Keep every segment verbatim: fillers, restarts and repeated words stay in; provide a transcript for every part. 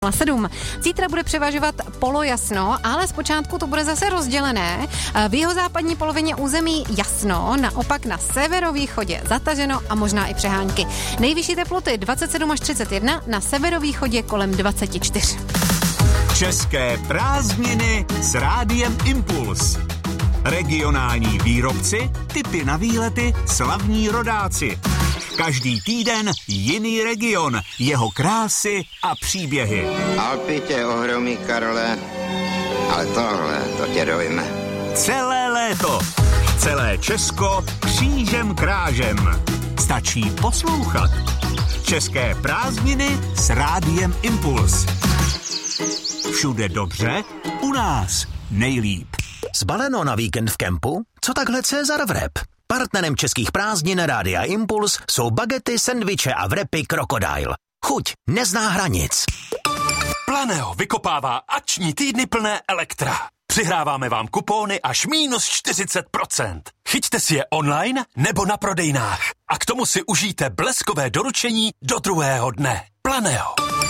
sedm. Zítra bude převažovat polojasno, ale zpočátku to bude zase rozdělené. V jihozápadní polovině území jasno, naopak na severovýchodě zataženo a možná i přehánky. Nejvyšší teploty dvacet sedm až třicet jedna, na severovýchodě kolem dvacet čtyři. České prázdniny s Rádiem Impuls. Regionální výrobci, tipy na výlety, slavní rodáci. Každý týden jiný region, jeho krásy a příběhy. Alpy tě ohromí, Karle, ale tohle, to tě dojme. Celé léto, celé Česko křížem krážem. Stačí poslouchat. České prázdniny s Rádiem Impuls. Všude dobře, u nás nejlíp. Zbaleno na víkend v kempu? Co takhle Cezar vrep? Partnerem českých prázdnin Rádia Impuls jsou bagety, sendviče a vrepy Crocodile. Chuť nezná hranic. Planeo vykopává akční týdny plné elektra. Přihráváme vám kupóny až minus čtyřicet procent. Chyťte si je online nebo na prodejnách. A k tomu si užijte bleskové doručení do druhého dne. Planeo.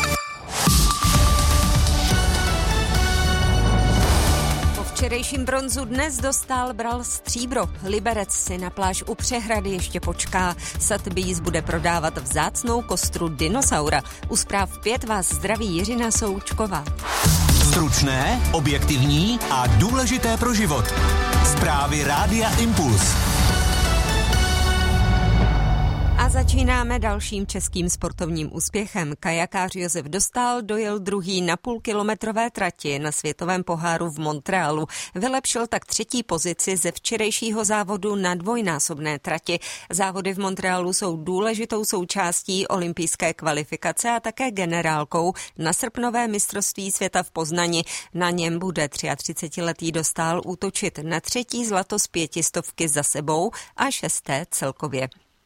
Včerejším bronzu dnes dostal bral stříbro. Liberec si na pláž u Přehrady ještě počká. Sotheby's bude prodávat vzácnou kostru dinosaura. U zpráv pět vás zdraví Jiřina Součková. Stručné, objektivní a důležité pro život. Zprávy Rádia Impuls. A začínáme dalším českým sportovním úspěchem. Kajakář Josef Dostál dojel druhý na půlkilometrové trati na světovém poháru v Montrealu. Vylepšil tak třetí pozici ze včerejšího závodu na dvojnásobné trati. Závody v Montrealu jsou důležitou součástí olympijské kvalifikace a také generálkou na srpnové mistrovství světa v Poznani. Na něm bude třiatřicetiletý Dostál útočit na třetí zlato z pětistovky za sebou a šesté celkově.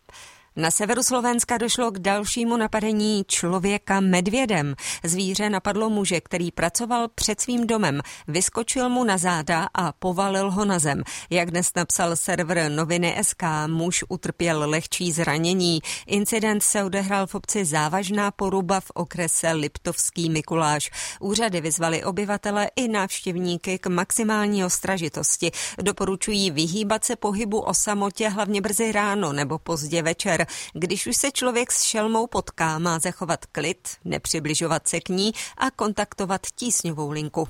Na severu Slovenska došlo k dalšímu napadení člověka medvědem. Zvíře napadlo muže, který pracoval před svým domem, vyskočil mu na záda a povalil ho na zem. Jak dnes napsal server Noviny tečka es ká, muž utrpěl lehčí zranění. Incident se odehrál v obci Závažná Poruba v okrese Liptovský Mikuláš. Úřady vyzvaly obyvatele i návštěvníky k maximální ostražitosti. Doporučují vyhýbat se pohybu o samotě hlavně brzy ráno nebo pozdě večer. Když už se člověk s šelmou potká, má zachovat klid, nepřibližovat se k ní a kontaktovat tísňovou linku.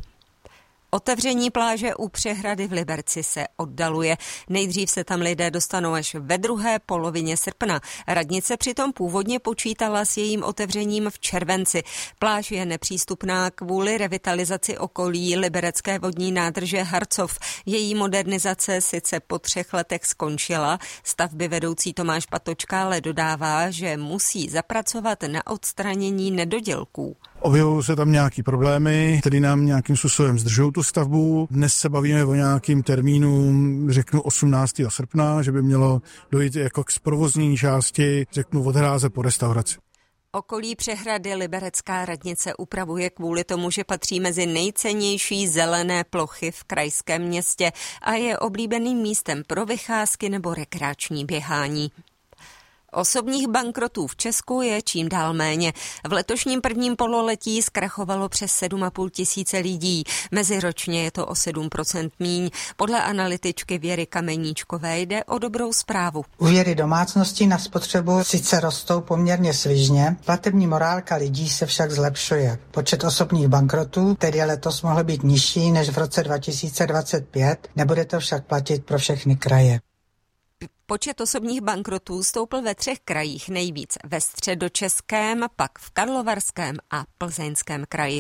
Otevření pláže u Přehrady v Liberci se oddaluje. Nejdřív se tam lidé dostanou až ve druhé polovině srpna. Radnice přitom původně počítala s jejím otevřením v červenci. Pláž je nepřístupná kvůli revitalizaci okolí liberecké vodní nádrže Harcov. Její modernizace sice po třech letech skončila. Stavby vedoucí Tomáš Patočka ale dodává, že musí zapracovat na odstranění nedodělků. Objevují se tam nějaký problémy, které nám nějakým způsobem zdržují tu stavbu. Dnes se bavíme o nějakým termínu, řeknu osmnáctého srpna, že by mělo dojít jako k zprovoznění části, řeknu od hráze po restauraci. Okolí Přehrady liberecká radnice upravuje kvůli tomu, že patří mezi nejcennější zelené plochy v krajském městě a je oblíbeným místem pro vycházky nebo rekreační běhání. Osobních bankrotů v Česku je čím dál méně. V letošním prvním pololetí zkrachovalo přes sedm a půl tisíce lidí. Meziročně je to o sedm procent míň. Podle analytičky Věry Kameníčkové jde o dobrou zprávu. Úvěry domácností na spotřebu sice rostou poměrně svižně, platební morálka lidí se však zlepšuje. Počet osobních bankrotů tedy letos mohl být nižší než v roce dva tisíce dvacet pět, nebude to však platit pro všechny kraje. Počet osobních bankrotů stoupl ve třech krajích, nejvíc ve Středočeském, pak v Karlovarském a Plzeňském kraji.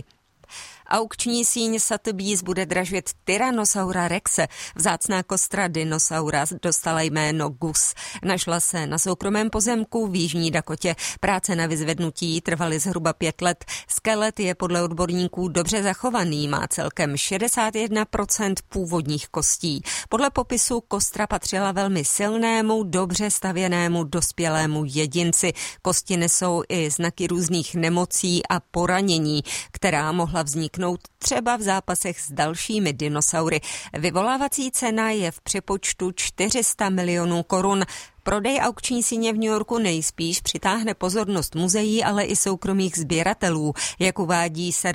Aukční síň Sotheby's bude dražit Tyrannosaura rexe. Vzácná kostra dinosaura dostala jméno Gus. Našla se na soukromém pozemku v Jižní Dakotě. Práce na vyzvednutí trvaly zhruba pět let. Skelet je podle odborníků dobře zachovaný, má celkem šedesát jedna procent původních kostí. Podle popisu kostra patřila velmi silnému, dobře stavěnému dospělému jedinci. Kosti nesou i znaky různých nemocí a poranění, které která mohla vzniknout třeba v zápasech s dalšími dinosaury. Vyvolávací cena je v přepočtu čtyři sta milionů korun. Prodej aukční síně v New Yorku nejspíš přitáhne pozornost muzeí, ale i soukromých sběratelů, jak uvádí